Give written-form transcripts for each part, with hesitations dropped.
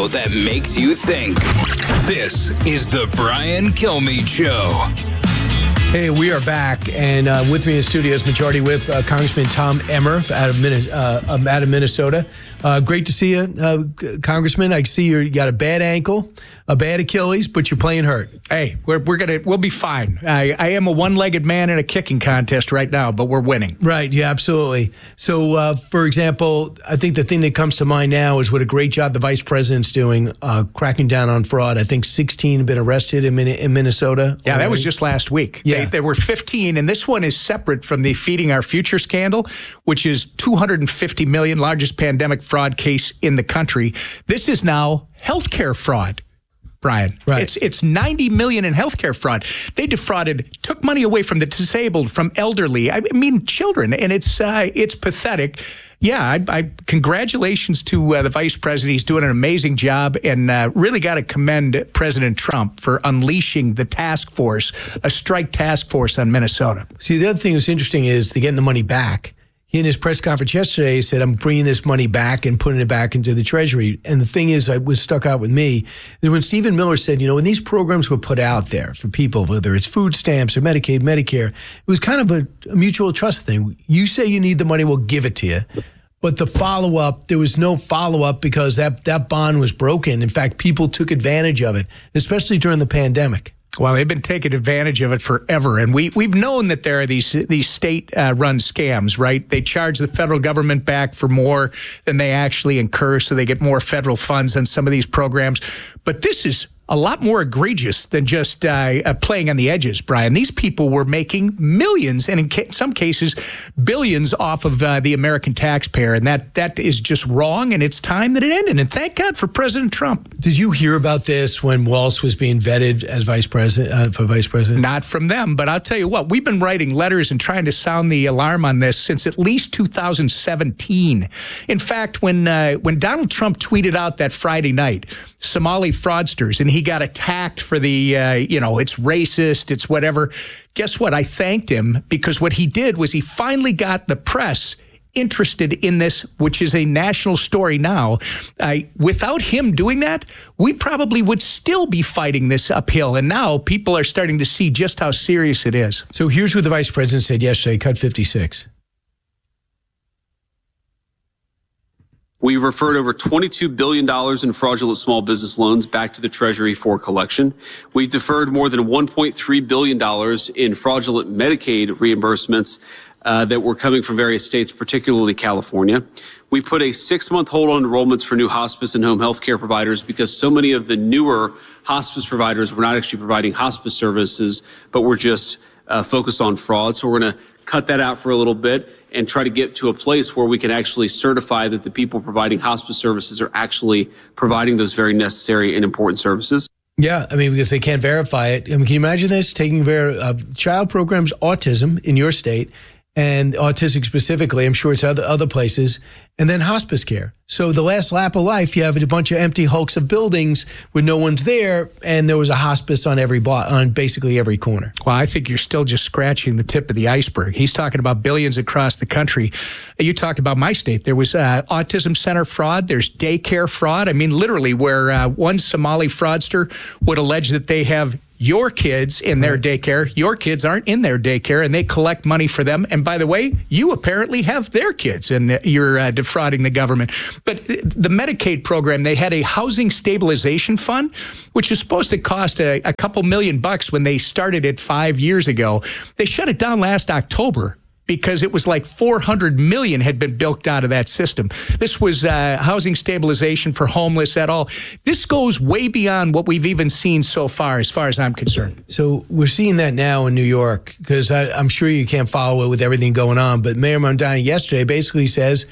show that makes you think. This is the Brian Kilmeade Show. Hey, we are back, and with me in the studio is Majority Whip Congressman Tom Emmer out of Minnesota. Great to see you, Congressman. I see you got a bad ankle, a bad Achilles, but you're playing hurt. Hey, we'll be fine. I am a one-legged man in a kicking contest right now, but we're winning. Right, yeah, absolutely. So, for example, I think the thing that comes to mind now is what a great job the vice president's doing, cracking down on fraud. I think 16 have been arrested in Minnesota. Yeah, that was just last week. Yeah. There were 15, and this one is separate from the Feeding Our Future scandal, which is $250 million, largest pandemic fraud case in the country. This is now healthcare fraud, Brian. Right. It's $90 million in healthcare fraud. They took money away from the disabled, from elderly, I mean children, and it's pathetic. Yeah, I congratulations to the vice president. He's doing an amazing job, and really got to commend President Trump for unleashing the task force, a strike task force on Minnesota. See, the other thing that's interesting is they're getting the money back. He, in his press conference yesterday, said, I'm bringing this money back and putting it back into the Treasury. And the thing is, was stuck out with me, is when Stephen Miller said, when these programs were put out there for people, whether it's food stamps or Medicaid, Medicare, it was kind of a mutual trust thing. You say you need the money, we'll give it to you. But the follow-up, there was no follow-up because that bond was broken. In fact, people took advantage of it, especially during the pandemic. Well, they've been taking advantage of it forever, and we've known that there are these state-run scams, right? They charge the federal government back for more than they actually incur, so they get more federal funds on some of these programs. But this is a lot more egregious than just playing on the edges, Brian. These people were making millions, and in some cases, billions off of the American taxpayer, and that is just wrong, and it's time that it ended. And thank God for President Trump. Did you hear about this when Walz was being vetted as vice president, for vice president? Not from them, but I'll tell you what, we've been writing letters and trying to sound the alarm on this since at least 2017. In fact, when Donald Trump tweeted out that Friday night, Somali fraudsters, and he got attacked for the, it's racist, it's whatever. Guess what? I thanked him because what he did was he finally got the press interested in this, which is a national story now. Without him doing that, we probably would still be fighting this uphill. And now people are starting to see just how serious it is. So here's what the vice president said yesterday, cut 56. We referred over $22 billion in fraudulent small business loans back to the Treasury for collection. We deferred more than $1.3 billion in fraudulent Medicaid reimbursements that were coming from various states, particularly California. We put a 6-month hold on enrollments for new hospice and home health care providers because so many of the newer hospice providers were not actually providing hospice services, but were just focused on fraud. So we're going to cut that out for a little bit and try to get to a place where we can actually certify that the people providing hospice services are actually providing those very necessary and important services. Yeah, because they can't verify it. Can you imagine this? Taking child programs, autism in your state, and autistic specifically, I'm sure it's other places, and then hospice care. So the last lap of life, you have a bunch of empty hulks of buildings where no one's there, and there was a hospice on every block, on basically every corner. Well, I think you're still just scratching the tip of the iceberg. He's talking about billions across the country. You talked about my state. There was autism center fraud. There's daycare fraud. Literally where one Somali fraudster would allege that they have your kids in their daycare. Your kids aren't in their daycare, and they collect money for them. And by the way, you apparently have their kids, and you're defrauding the government. But the Medicaid program, they had a housing stabilization fund, which is supposed to cost a couple $1 million when they started it 5 years ago. They shut it down last October because it was like $400 million had been bilked out of that system. This was housing stabilization for homeless et al. This goes way beyond what we've even seen so far, as far as I'm concerned. So we're seeing that now in New York, because I'm sure you can't follow it with everything going on, but Mayor Mamdani yesterday basically says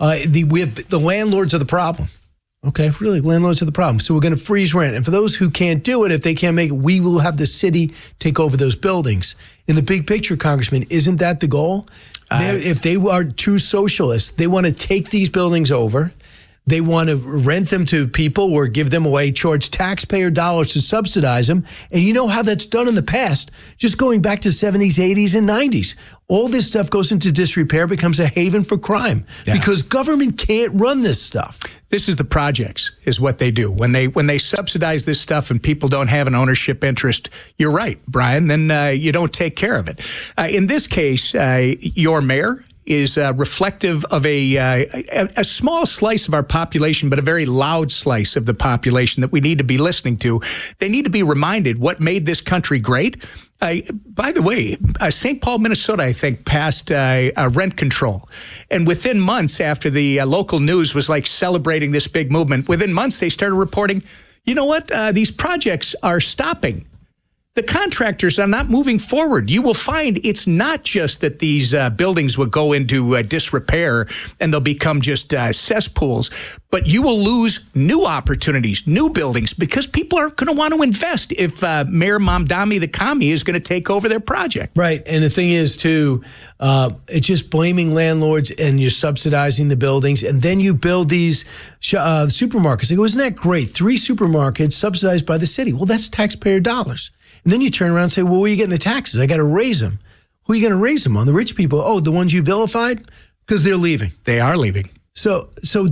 the landlords are the problem. Okay, really, landlords are the problem. So we're going to freeze rent. And for those who can't do it, if they can't make it, we will have the city take over those buildings. In the big picture, Congressman, isn't that the goal? If they are true socialists, they want to take these buildings over. They want to rent them to people or give them away, charge taxpayer dollars to subsidize them. And you know how that's done in the past, just going back to 70s, 80s, and 90s. All this stuff goes into disrepair, becomes a haven for crime because government can't run this stuff. This is the projects, is what they do. When they subsidize this stuff and people don't have an ownership interest, you're right, Brian, then you don't take care of it. In this case, your mayor is reflective of a small slice of our population, but a very loud slice of the population that we need to be listening to. They need to be reminded what made this country great. By the way, St. Paul, Minnesota, I think, passed rent control. And within months after the local news was like celebrating this big movement, within months they started reporting, you know what, these projects are stopping. The contractors are not moving forward. You will find it's not just that these buildings will go into disrepair and they'll become just cesspools, but you will lose new opportunities, new buildings, because people aren't going to want to invest if Mayor Mamdani the commie is going to take over their project. Right. And the thing is, too, it's just blaming landlords and you're subsidizing the buildings. And then you build these supermarkets. They go, isn't that great? 3 supermarkets subsidized by the city. Well, that's taxpayer dollars. And then you turn around and say, well, where are you getting the taxes? I got to raise them. Who are you going to raise them on? The rich people? Oh, the ones you vilified? Because they're leaving. They are leaving. So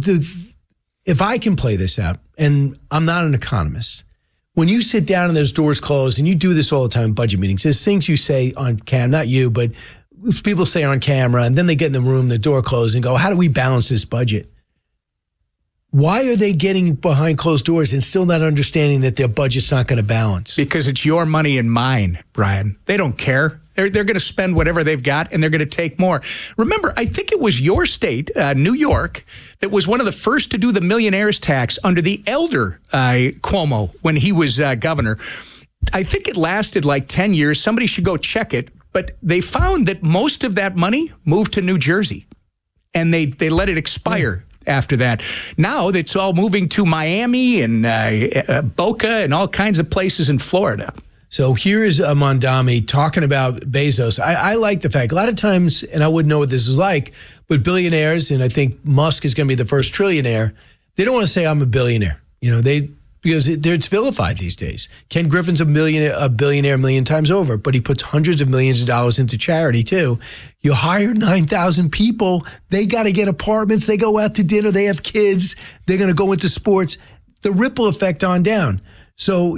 if I can play this out, and I'm not an economist, when you sit down and there's doors closed, and you do this all the time in budget meetings, there's things you say on camera, not you, but people say on camera, and then they get in the room, the door closed, and go, how do we balance this budget? Why are they getting behind closed doors and still not understanding that their budget's not going to balance? Because it's your money and mine, Brian. They don't care. They're going to spend whatever they've got, and they're going to take more. Remember, I think it was your state, New York, that was one of the first to do the millionaire's tax under the elder Cuomo when he was governor. I think it lasted like 10 years. Somebody should go check it. But they found that most of that money moved to New Jersey, and they let it expire. After that. Now it's all moving to Miami and Boca and all kinds of places in Florida. So here is Mamdani talking about Bezos. I like the fact, a lot of times, and I wouldn't know what this is like, but billionaires, and I think Musk is going to be the first trillionaire, they don't want to say I'm a billionaire. You know, because it's vilified these days. Ken Griffin's a billionaire a million times over, but he puts hundreds of millions of dollars into charity too. You hire 9,000 people. They got to get apartments. They go out to dinner. They have kids. They're going to go into sports. The ripple effect on down. So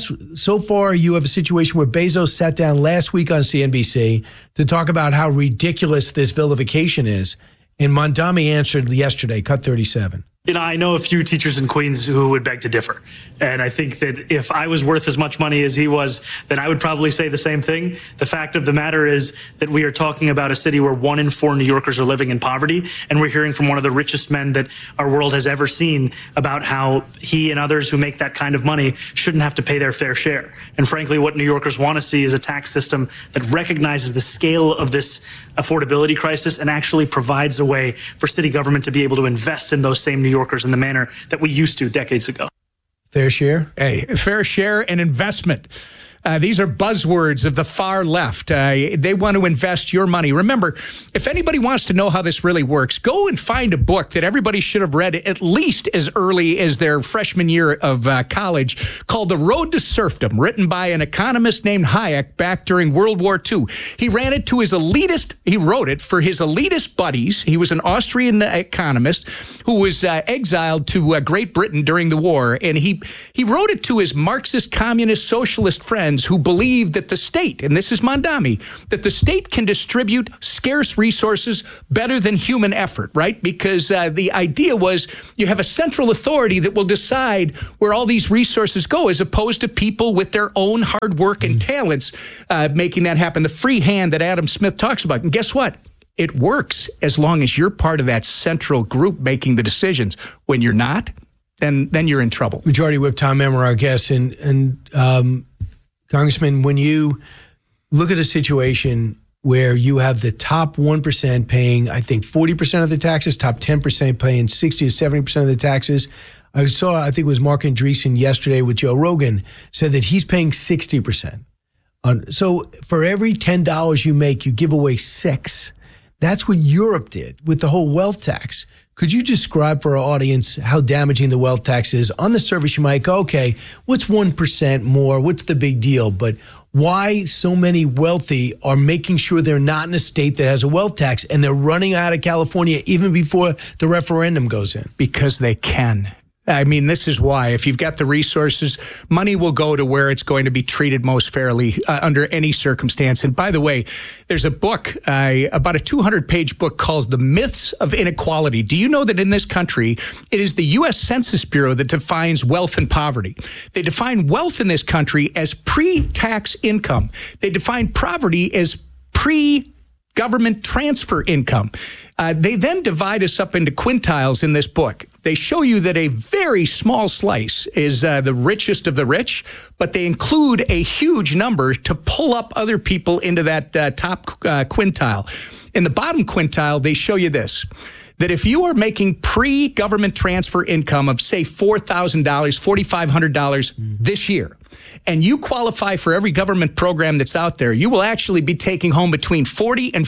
so far you have a situation where Bezos sat down last week on CNBC to talk about how ridiculous this vilification is. And Mamdani answered yesterday, cut 37. You know, I know a few teachers in Queens who would beg to differ. And I think that if I was worth as much money as he was, then I would probably say the same thing. The fact of the matter is that we are talking about a city where 1 in 4 New Yorkers are living in poverty. And we're hearing from one of the richest men that our world has ever seen about how he and others who make that kind of money shouldn't have to pay their fair share. And frankly, what New Yorkers want to see is a tax system that recognizes the scale of this affordability crisis and actually provides a way for city government to be able to invest in those same New Yorkers in the manner that we used to decades ago. Fair share? Hey, fair share and investment. These are buzzwords of the far left. They want to invest your money. Remember, if anybody wants to know how this really works, go and find a book that everybody should have read at least as early as their freshman year of college called The Road to Serfdom, written by an economist named Hayek back during World War II. He wrote it for his elitist buddies. He was an Austrian economist who was exiled to Great Britain during the war, and he wrote it to his Marxist, communist, socialist friends who believe that the state, and this is Mamdani, that the state can distribute scarce resources better than human effort, right? Because the idea was you have a central authority that will decide where all these resources go, as opposed to people with their own hard work and talents making that happen. The free hand that Adam Smith talks about. And guess what? It works as long as you're part of that central group making the decisions. When you're not, then you're in trouble. Majority Whip Tom Emmer, our guest, and Congressman, when you look at a situation where you have the top 1% paying, I think, 40% of the taxes, top 10% paying 60 to 70% of the taxes. I think it was Mark Andreessen yesterday with Joe Rogan, said that he's paying 60%. So for every $10 you make, you give away $6. That's what Europe did with the whole wealth tax. Could you describe for our audience how damaging the wealth tax is? On the surface, you might go, okay, what's 1% more? What's the big deal? But why so many wealthy are making sure they're not in a state that has a wealth tax, and they're running out of California even before the referendum goes in? Because they can. I mean, this is why. If you've got the resources, money will go to where it's going to be treated most fairly under any circumstance. And by the way, there's a book, about a 200-page book called The Myths of Inequality. Do you know that in this country, it is the U.S. Census Bureau that defines wealth and poverty? They define wealth in this country as pre-tax income. They define poverty as pre-government transfer income. They then divide us up into quintiles in this book. They show you that a very small slice is the richest of the rich, but they include a huge number to pull up other people into that top quintile. In the bottom quintile, they show you this, that if you are making pre-government transfer income of, say, $4,000, $4,500 this year, and you qualify for every government program that's out there, you will actually be taking home between $40,000 and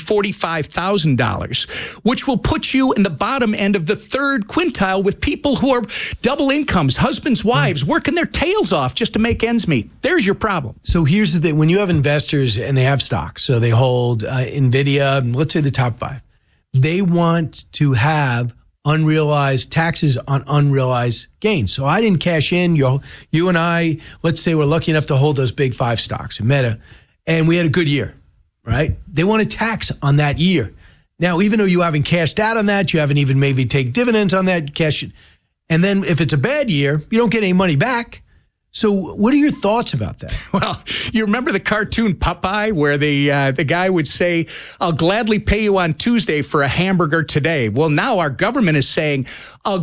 $45,000, which will put you in the bottom end of the third quintile with people who are double incomes, husbands, wives, working their tails off just to make ends meet. There's your problem. So here's the thing. When you have investors and they have stocks, so they hold NVIDIA, let's say the top 5, they want to have unrealized taxes on unrealized gains. So I didn't cash in. You and I, let's say we're lucky enough to hold those big 5 stocks in Meta, and we had a good year, right? They want a tax on that year. Now, even though you haven't cashed out on that, you haven't even maybe take dividends on that, cash it. And then if it's a bad year, you don't get any money back. So what are your thoughts about that? Well, you remember the cartoon Popeye where the guy would say, I'll gladly pay you on Tuesday for a hamburger today. Well, now our government is saying, I'll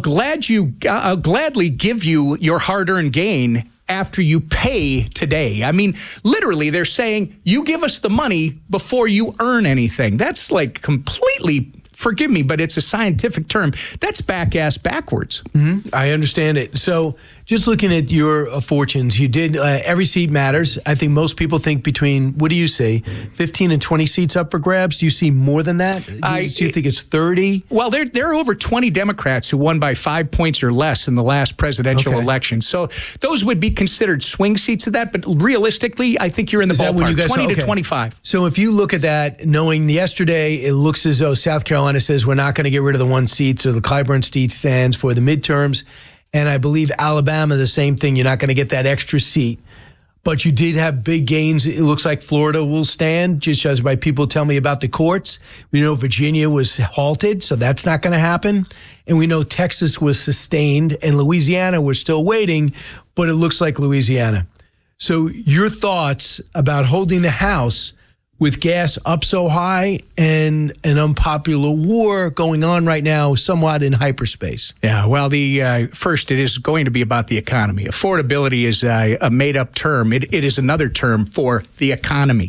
gladly give you your hard-earned gain after you pay today. I mean, literally, they're saying, you give us the money before you earn anything. That's like completely, forgive me, but it's a scientific term. That's back-ass backwards. Mm-hmm. I understand it. So just looking at your fortunes, you did every seat matters. I think most people think between, what do you say, 15 and 20 seats up for grabs? Do you see more than that? Do you think it's 30? Well, there are over 20 Democrats who won by 5 points or less in the last presidential election. So those would be considered swing seats of that. But realistically, I think you're in the ballpark, 20 to 25. So if you look at that, knowing yesterday, it looks as though South Carolina says we're not going to get rid of the 1 seat, so the Clyburn seat stands for the midterms. And I believe Alabama, the same thing. You're not going to get that extra seat. But you did have big gains. It looks like Florida will stand, just as by people tell me about the courts. We know Virginia was halted, so that's not going to happen. And we know Texas was sustained, and Louisiana, we're still waiting, but it looks like Louisiana. So your thoughts about holding the House with gas up so high and an unpopular war going on right now, somewhat in hyperspace? Yeah, well, first, it is going to be about the economy. Affordability is a made-up term. It is another term for the economy.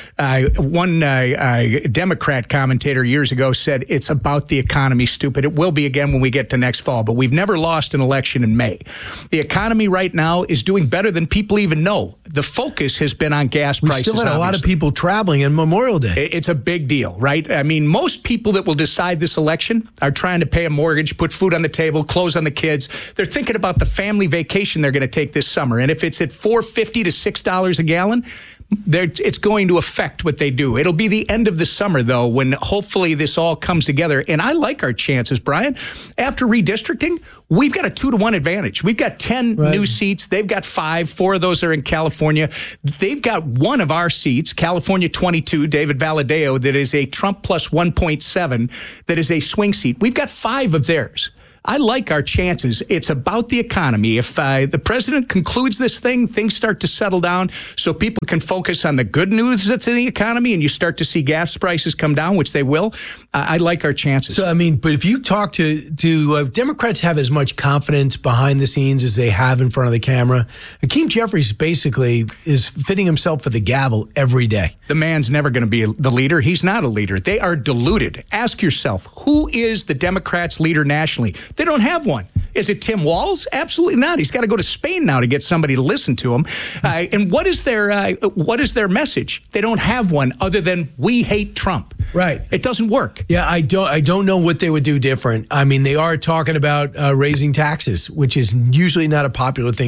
One Democrat commentator years ago said, it's about the economy, stupid. It will be again when we get to next fall, but we've never lost an election in May. The economy right now is doing better than people even know. The focus has been on gas prices. We still had a lot of people traveling on Memorial Day. It's a big deal, right? I mean, most people that will decide this election are trying to pay a mortgage, put food on the table, clothes on the kids. They're thinking about the family vacation they're going to take this summer. And if it's at $4.50 to $6 a gallon, it's going to affect what they do. It'll be the end of the summer, though, when hopefully this all comes together. And I like our chances, Brian. After redistricting, we've got a 2-to-1 advantage. We've got 10 new seats. They've got 5. 4 of those are in California. They've got 1 of our seats, California 22, David Valadao, that is a Trump plus 1.7, that is a swing seat. We've got 5 of theirs. I like our chances. It's about the economy. If the president concludes this thing, things start to settle down so people can focus on the good news that's in the economy and you start to see gas prices come down, which they will, I like our chances. So, I mean, but if you talk to Democrats have as much confidence behind the scenes as they have in front of the camera. Hakeem Jeffries basically is fitting himself for the gavel every day. The man's never going to be the leader. He's not a leader. They are deluded. Ask yourself, who is the Democrats' leader nationally? They don't have one. Is it Tim Walz? Absolutely not. He's got to go to Spain now to get somebody to listen to him. And what is their message? They don't have one other than we hate Trump. Right. It doesn't work. Yeah, I don't know what they would do different. I mean, they are talking about raising taxes, which is usually not a popular thing